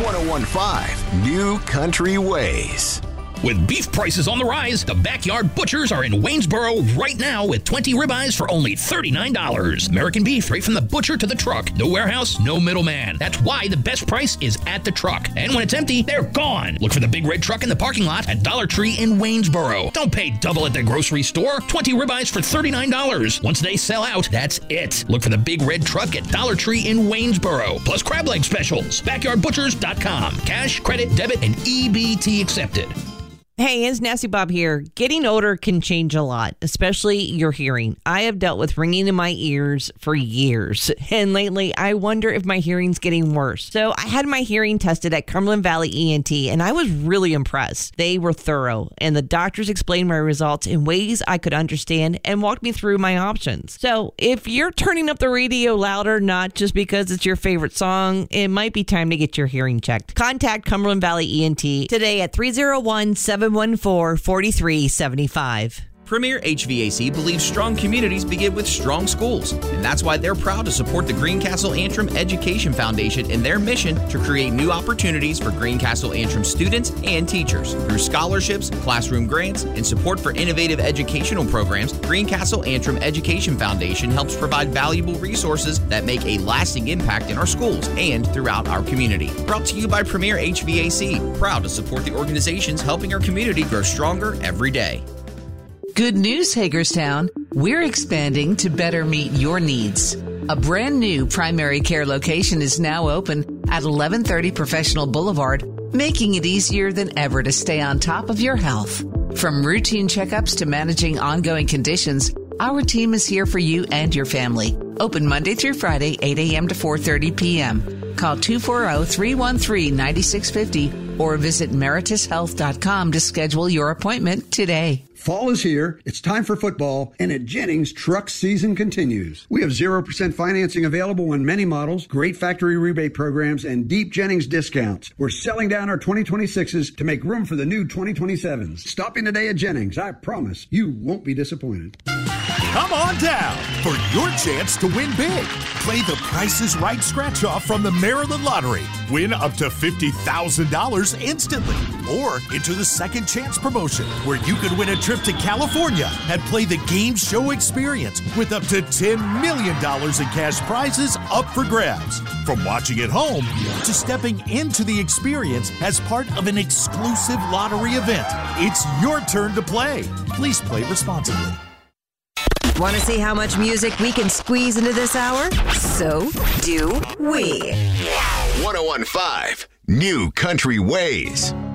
1015 New Country Ways. With beef prices on the rise, the Backyard Butchers are in Waynesboro right now with 20 ribeyes for only $39. American beef right from the butcher to the truck. No warehouse, no middleman. That's why the best price is at the truck. And when it's empty, they're gone. Look for the big red truck in the parking lot at Dollar Tree in Waynesboro. Don't pay double at the grocery store. 20 ribeyes for $39. Once they sell out, that's it. Look for the big red truck at Dollar Tree in Waynesboro. Plus crab leg specials. BackyardButchers.com. Cash, credit, debit, and EBT accepted. Hey, it's Nasty Bob here. Getting older can change a lot, especially your hearing. I have dealt with ringing in my ears for years, and lately I wonder if my hearing's getting worse. So I had my hearing tested at Cumberland Valley ENT, and I was really impressed. They were thorough, and the doctors explained my results in ways I could understand and walked me through my options. So if you're turning up the radio louder, not just because it's your favorite song, it might be time to get your hearing checked. Contact Cumberland Valley ENT today at 301-714-4375. Premier HVAC believes strong communities begin with strong schools, and that's why they're proud to support the Greencastle Antrim Education Foundation in their mission to create new opportunities for Greencastle Antrim students and teachers. Through scholarships, classroom grants, and support for innovative educational programs, Greencastle Antrim Education Foundation helps provide valuable resources that make a lasting impact in our schools and throughout our community. Brought to you by Premier HVAC, proud to support the organizations helping our community grow stronger every day. Good news, Hagerstown. We're expanding to better meet your needs. A brand new primary care location is now open at 1130 Professional Boulevard, making it easier than ever to stay on top of your health. From routine checkups to managing ongoing conditions, our team is here for you and your family. Open Monday through Friday, 8 a.m. to 4:30 p.m. Call 240-313-9650 or visit meritushealth.com to schedule your appointment today. Fall is here, it's time for football, and at Jennings, truck season continues. We have 0% financing available on many models, great factory rebate programs, and deep Jennings discounts. We're selling down our 2026s to make room for the new 2027s. Stop in today at Jennings. I promise you won't be disappointed. Come on down for your chance to win big. Play the Price is Right scratch-off from the Maryland Lottery. Win up to $50,000 instantly. Or enter the Second Chance promotion, where you could win a trip to California and play the Game Show Experience with up to $10 million in cash prizes up for grabs. From watching at home to stepping into the experience as part of an exclusive lottery event. It's your turn to play. Please play responsibly. Want to see how much music we can squeeze into this hour? So do we. 1015 New Country Ways.